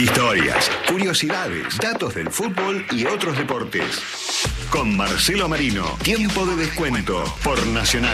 Historias, curiosidades, datos del fútbol y otros deportes. Con Marcelo Marino, Tiempo de Descuento por Nacional.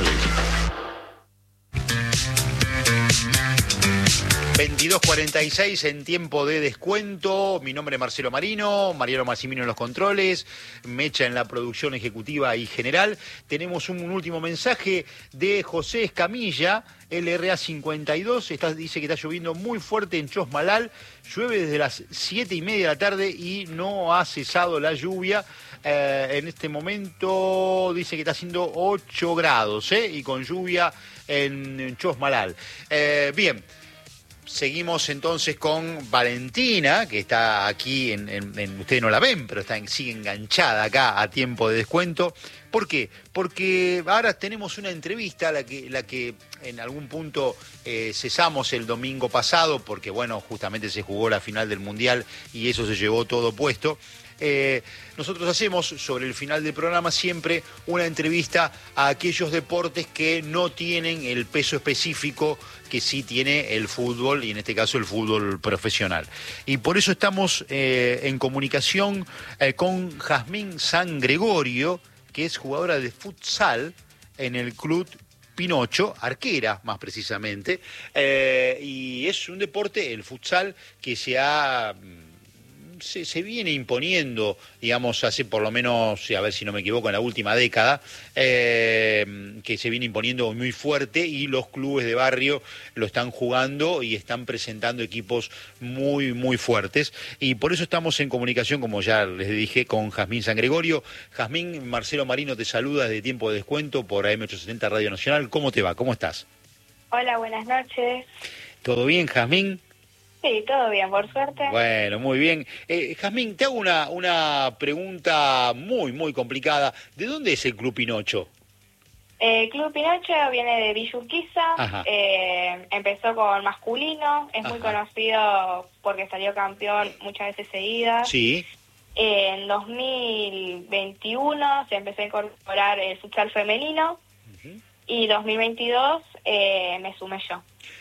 22:46 en Tiempo de Descuento. Mi nombre es Marcelo Marino, Mariano Massimino en los controles, Mecha en la producción ejecutiva y general. Tenemos un último mensaje de José Escamilla, LRA 52, dice que está lloviendo muy fuerte en Chosmalal, llueve desde las 7:30 de la tarde y no ha cesado la lluvia. En este momento dice que está haciendo 8 grados y con lluvia en Chosmalal. Bien. Seguimos entonces con Valentina, que está aquí, ustedes no la ven, pero sigue enganchada acá a Tiempo de Descuento. ¿Por qué? Porque ahora tenemos una entrevista, la que en algún punto cesamos el domingo pasado, porque bueno, justamente se jugó la final del Mundial y eso se llevó todo puesto. Nosotros hacemos sobre el final del programa siempre una entrevista a aquellos deportes que no tienen el peso específico que sí tiene el fútbol, y en este caso el fútbol profesional. Y por eso estamos en comunicación con Jazmín San Gregorio, que es jugadora de futsal en el club Pinocho, arquera más precisamente, y es un deporte, el futsal, que se viene imponiendo, digamos, hace por lo menos, a ver si no me equivoco, en la última década, que se viene imponiendo muy fuerte, y los clubes de barrio lo están jugando y están presentando equipos muy, muy fuertes. Y por eso estamos en comunicación, como ya les dije, con Jazmín San Gregorio. Jazmín, Marcelo Marino te saluda desde Tiempo de Descuento por AM870 Radio Nacional. ¿Cómo te va? ¿Cómo estás? Hola, buenas noches. ¿Todo bien, Jazmín? Sí, todo bien, por suerte. Bueno, muy bien. Jazmín, te hago una pregunta muy, muy complicada. ¿De dónde es el Club Pinocho? El Club Pinocho viene de Villa Urquiza. Empezó con masculino, es muy conocido porque salió campeón muchas veces seguidas. Sí. En 2021 se empezó a incorporar el futsal femenino, y 2022 me sumé yo.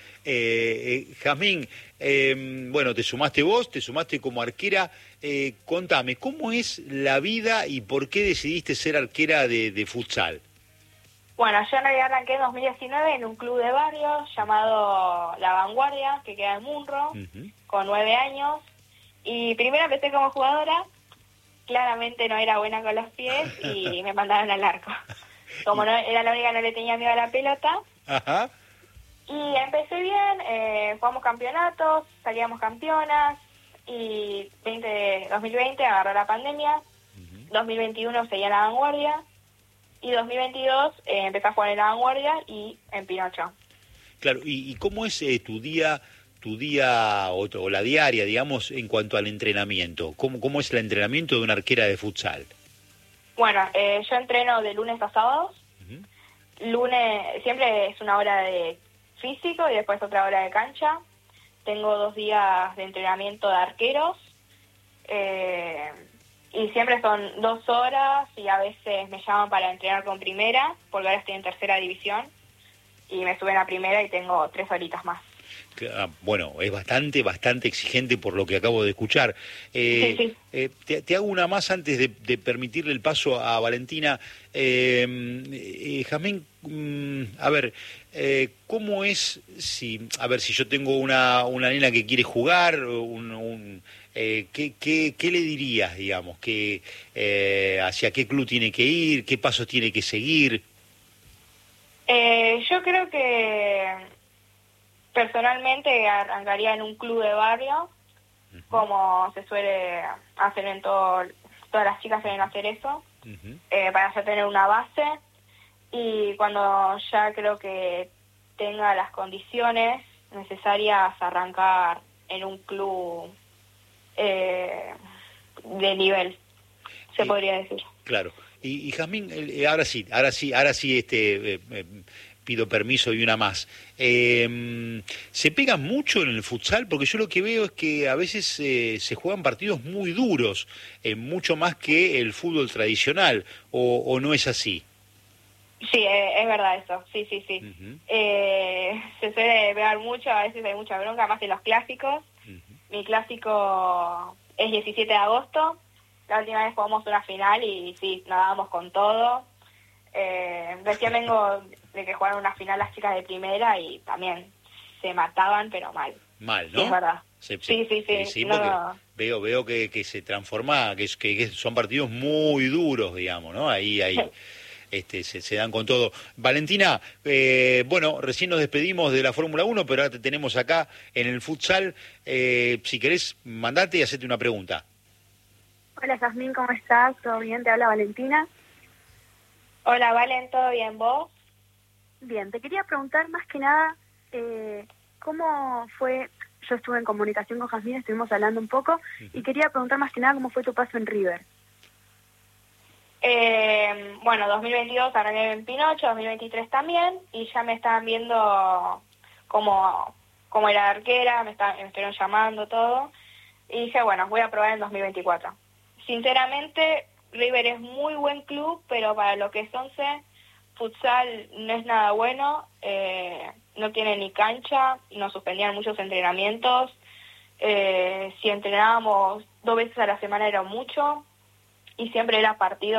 Jazmín, bueno, te sumaste vos, te sumaste como arquera. Contame, ¿cómo es la vida y por qué decidiste ser arquera de futsal? Bueno, yo en realidad arranqué en 2019 en un club de barrio llamado La Vanguardia, que queda en Munro, con 9 años. Y primero empecé como jugadora, claramente no era buena con los pies y me mandaron al arco. Como no era la única que no le tenía miedo a la pelota. Ajá. Y empecé bien, jugamos campeonatos, salíamos campeonas, y 2020 agarró la pandemia, 2021 seguía en La Vanguardia, y 2022 empecé a jugar en La Vanguardia y en Pinocho. Claro, ¿y cómo es tu día o la diaria, digamos, en cuanto al entrenamiento? ¿Cómo es el entrenamiento de una arquera de futsal? Bueno, yo entreno de lunes a sábados. Lunes siempre es una hora de físico y después otra hora de cancha. Tengo 2 días de entrenamiento de arqueros, y siempre son 2 horas, y a veces me llaman para entrenar con primera, porque ahora estoy en tercera división, y me suben a primera y tengo 3 horitas más. Bueno, es bastante exigente por lo que acabo de escuchar. Sí. Te hago una más antes de permitirle el paso a Valentina. Jazmín, a ver, ¿cómo es si yo tengo una nena que quiere jugar, ¿qué le dirías, digamos, hacia qué club tiene que ir, qué pasos tiene que seguir? Yo creo que personalmente arrancaría en un club de barrio, como se suele hacer en todas las chicas suelen hacer eso, para ya tener una base, y cuando ya creo que tenga las condiciones necesarias, arrancar en un club de nivel, se podría decir. Claro. Y Jazmín, ahora sí, pido permiso y una más. ¿Se pega mucho en el futsal? Porque yo lo que veo es que a veces se juegan partidos muy duros, mucho más que el fútbol tradicional, o no es así. Sí, es verdad eso, sí. Se suele pegar mucho, a veces hay mucha bronca, más en los clásicos, mi clásico es 17 de agosto. La última vez jugamos una final y sí, nadábamos con todo. Recién vengo de que jugaron una final las chicas de primera y también se mataban, pero mal. Mal, ¿no? Sí, es verdad. Sí, No, porque no. veo que se transforma, que son partidos muy duros, digamos, ¿no? Ahí se dan con todo. Valentina, bueno, recién nos despedimos de la Fórmula 1, pero ahora te tenemos acá en el futsal. Si querés, mandate y hacete una pregunta. Hola, Jazmín, ¿cómo estás? ¿Todo bien? Te habla Valentina. Hola, Valen, ¿todo bien vos? Bien, te quería preguntar más que nada, ¿cómo fue? Yo estuve en comunicación con Jazmín, estuvimos hablando un poco, y quería preguntar más que nada cómo fue tu paso en River. Bueno, 2022 arranqué en Pinocho, 2023 también, y ya me estaban viendo como era arquera, me estuvieron llamando, todo, y dije, bueno, voy a probar en 2024. Sinceramente, River es muy buen club, pero para lo que es 11, futsal no es nada bueno, no tiene ni cancha, nos suspendían muchos entrenamientos, si entrenábamos 2 veces a la semana era mucho, y siempre era partido.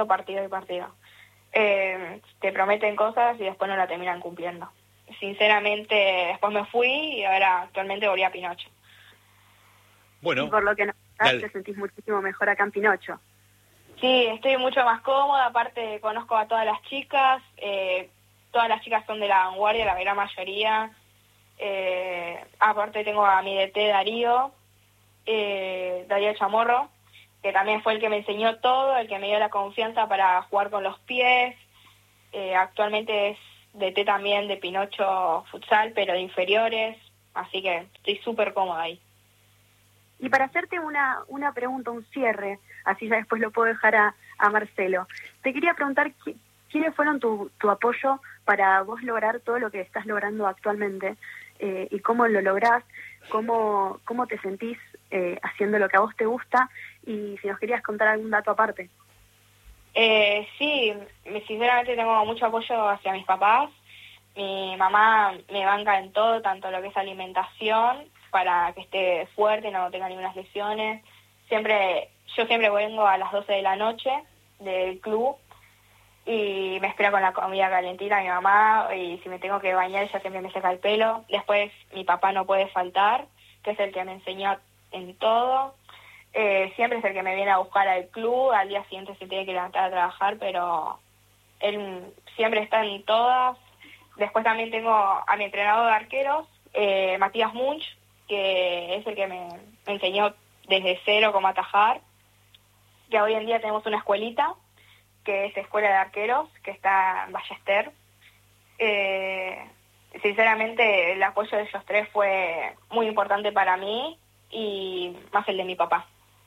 Te prometen cosas y después no la terminan cumpliendo. Sinceramente, después me fui y ahora actualmente volví a Pinocho. Bueno, y por lo que nos contás, te sentís muchísimo mejor acá en Pinocho. Sí, estoy mucho más cómoda, aparte conozco a todas las chicas son de la vanguardia, la gran mayoría. Aparte tengo a mi DT Darío Chamorro, que también fue el que me enseñó todo, el que me dio la confianza para jugar con los pies. Actualmente es DT también de Pinocho Futsal, pero de inferiores, así que estoy súper cómoda ahí. Y para hacerte una pregunta, un cierre, así ya después lo puedo dejar a Marcelo, te quería preguntar quiénes fueron tu apoyo para vos lograr todo lo que estás logrando actualmente, y cómo lo lográs, cómo te sentís haciendo lo que a vos te gusta, y si nos querías contar algún dato aparte. Sí, sinceramente tengo mucho apoyo hacia mis papás. Mi mamá me banca en todo, tanto lo que es alimentación, para que esté fuerte y no tenga ninguna lesiones. Yo siempre vengo a las 12 de la noche del club y me espera con la comida calentita mi mamá, y si me tengo que bañar ella siempre me seca el pelo. Después mi papá no puede faltar, que es el que me enseñó en todo. Siempre es el que me viene a buscar al club, al día siguiente se tiene que levantar a trabajar, pero él siempre está en todas. Después también tengo a mi entrenador de arqueros, Matías Munch, que es el que me enseñó desde cero cómo atajar, que hoy en día tenemos una escuelita, que es Escuela de Arqueros, que está en Ballester. Sinceramente, el apoyo de ellos tres fue muy importante para mí, y más el de mi papá.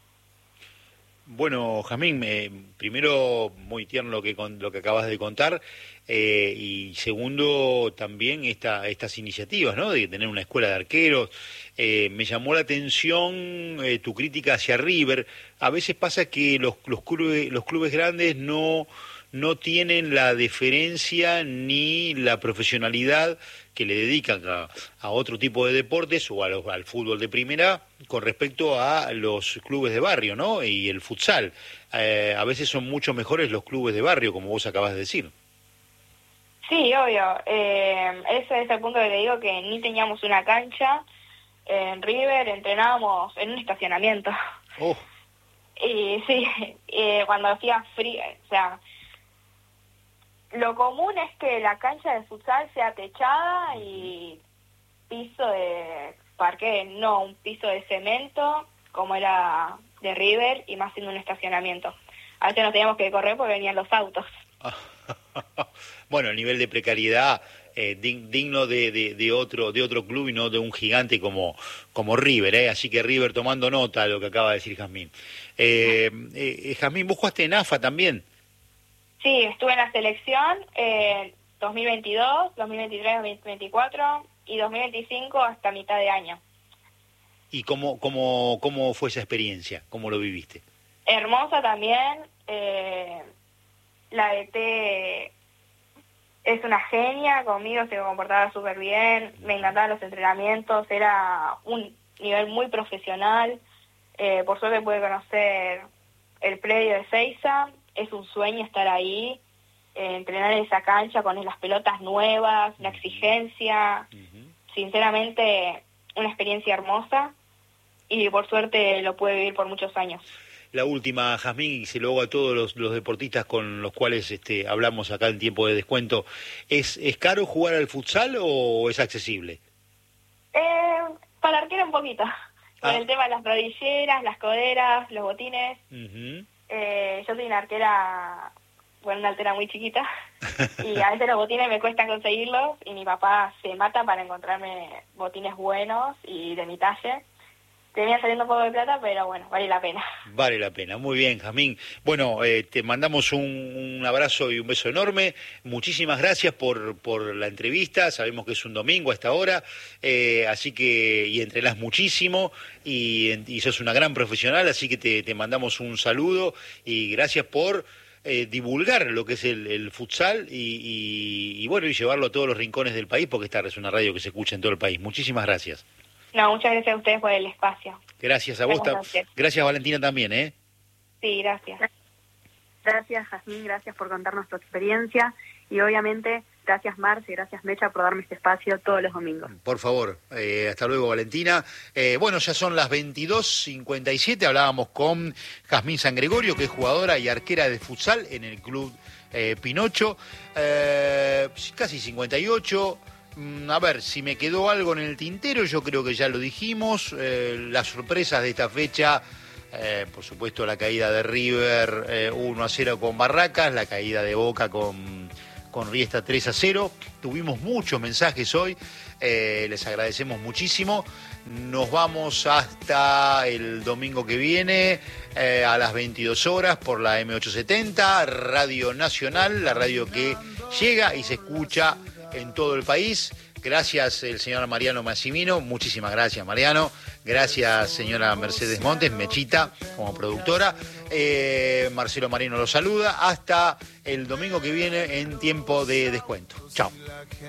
Bueno, Jazmín, primero muy tierno lo que acabas de contar, y segundo también estas iniciativas, ¿no? De tener una escuela de arqueros. Me llamó la atención tu crítica hacia River. A veces pasa que los clubes grandes no tienen la deferencia ni la profesionalidad que le dedican a otro tipo de deportes o al fútbol de primera con respecto a los clubes de barrio, ¿no? Y el futsal. A veces son mucho mejores los clubes de barrio, como vos acabas de decir. Sí, obvio. Ese es el punto que te digo, que ni teníamos una cancha. En River entrenábamos en un estacionamiento. Oh. Y sí, cuando hacía frío, o sea, lo común es que la cancha de futsal sea techada y piso de parqué, no un piso de cemento como era de River, y más siendo un estacionamiento. A veces nos teníamos que correr porque venían los autos. Bueno, el nivel de precariedad digno de otro club y no de un gigante como River, así que River tomando nota de lo que acaba de decir Jazmín. Jazmín, vos jugaste en AFA también. Sí, estuve en la selección 2022, 2023, 2024 y 2025 hasta mitad de año. ¿Y cómo fue esa experiencia? ¿Cómo lo viviste? Hermosa también. La DT es una genia, conmigo se comportaba súper bien, me encantaban los entrenamientos, era nivel muy profesional. Por suerte pude conocer el predio de Seiza. Es un sueño estar ahí, entrenar en esa cancha con las pelotas nuevas, la exigencia. Sinceramente, una experiencia hermosa y por suerte lo pude vivir por muchos años. La última, Jazmín, y se lo hago a todos los deportistas con los cuales hablamos acá en tiempo de descuento. ¿Es caro jugar al futsal o es accesible? Para arquero un poquito. Con el tema de las rodilleras, las coderas, los botines. Yo soy una arquera, una altera muy chiquita, y a veces los botines me cuesta conseguirlos, y mi papá se mata para encontrarme botines buenos y de mi talle. Tenía saliendo un poco de plata, pero bueno, vale la pena. Vale la pena, muy bien, Jazmín. Bueno, te mandamos un abrazo y un beso enorme. Muchísimas gracias por la entrevista. Sabemos que es un domingo a esta hora, así que, y entrenás muchísimo, y sos una gran profesional, así que te mandamos un saludo, y gracias por divulgar lo que es el futsal, y bueno, y llevarlo a todos los rincones del país, porque esta es una radio que se escucha en todo el país. Muchísimas gracias. No, muchas gracias a ustedes por el espacio. Gracias a vos. Gracias, Valentina, también, ¿eh? Sí, gracias. Gracias, Jazmín, gracias por contarnos tu experiencia. Y obviamente, gracias, Marce, gracias, Mecha, por darme este espacio todos los domingos. Por favor. Hasta luego, Valentina. Bueno, ya son las 22:57. Hablábamos con Jazmín San Gregorio, que es jugadora y arquera de futsal en el club Pinocho. Casi 58. A ver, si me quedó algo en el tintero, yo creo que ya lo dijimos. Las sorpresas de esta fecha, por supuesto la caída de River 1-0 con Barracas, la caída de Boca con Riestra 3-0. Tuvimos muchos mensajes hoy, les agradecemos muchísimo. Nos vamos hasta el domingo que viene a las 22 horas por la M870, Radio Nacional, la radio que llega y se escucha en todo el país. Gracias, el señor Mariano Massimino. Muchísimas gracias, Mariano. Gracias, señora Mercedes Montes, Mechita, como productora. Marcelo Marino lo saluda. Hasta el domingo que viene en tiempo de descuento. Chao.